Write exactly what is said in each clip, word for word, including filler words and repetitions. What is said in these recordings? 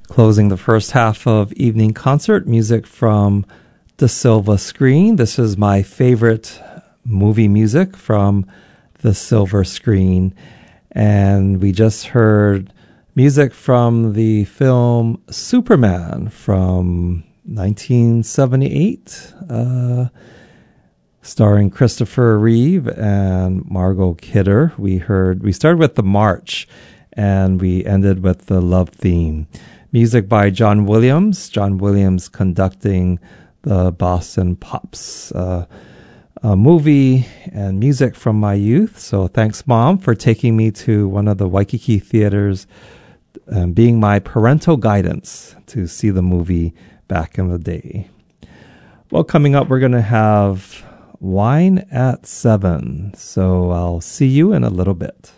Closing the first half of Evening Concert, music from the Silver Screen. This is my favorite movie music from the Silver Screen. And we just heard music from the film Superman from nineteen seventy-eight, uh, starring Christopher Reeve and Margot Kidder. We heard, we started with The March, and we ended with the love theme. Music by John Williams. John Williams conducting the Boston Pops uh, a movie and music from my youth. So thanks, Mom, for taking me to one of the Waikiki theaters and being my parental guidance to see the movie back in the day. Well, coming up, we're going to have Wine at seven. So I'll see you in a little bit.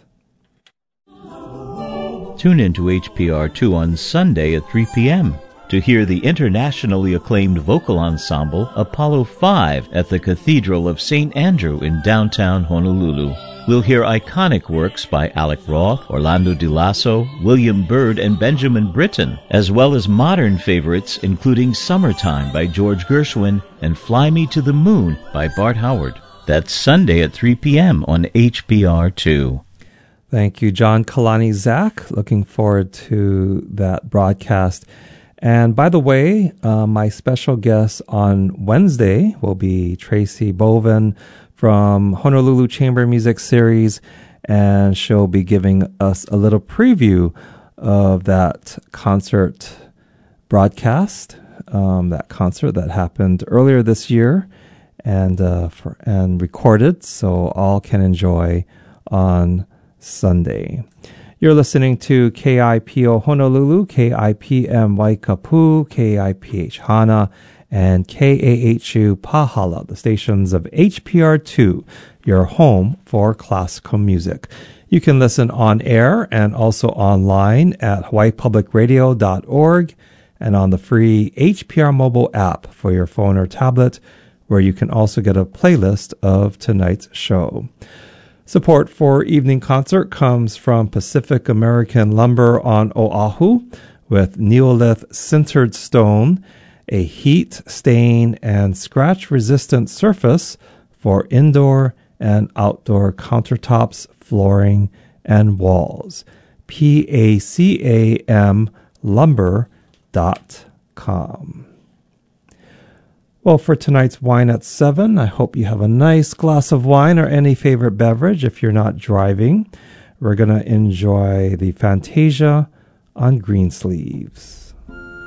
Tune in to H P R two on Sunday at three p.m. to hear the internationally acclaimed vocal ensemble Apollo five at the Cathedral of Saint Andrew in downtown Honolulu. We'll hear iconic works by Alec Roth, Orlando Di Lasso, William Byrd, and Benjamin Britten, as well as modern favorites including Summertime by George Gershwin and Fly Me to the Moon by Bart Howard. That's Sunday at three p.m. on H P R two. Thank you, John Kalani Zach. Looking forward to that broadcast. And by the way, uh, my special guest on Wednesday will be Tracy Boven from Honolulu Chamber Music Series, and she'll be giving us a little preview of that concert broadcast, um, that concert that happened earlier this year and uh, for, and recorded, so all can enjoy on Sunday. You're listening to K I P O Honolulu, K I P M Waikapu, K I P H Hana, and K A H U Pahala, the stations of H P R two, your home for classical music. You can listen on air and also online at hawaii public radio dot org and on the free H P R mobile app for your phone or tablet, where you can also get a playlist of tonight's show. Support for Evening Concert comes from Pacific American Lumber on Oahu with Neolith sintered stone, a heat, stain, and scratch-resistant surface for indoor and outdoor countertops, flooring, and walls. P A C A M lumber dot com. Well, for tonight's Wine at seven, I hope you have a nice glass of wine or any favorite beverage if you're not driving. We're going to enjoy the Fantasia on Greensleeves.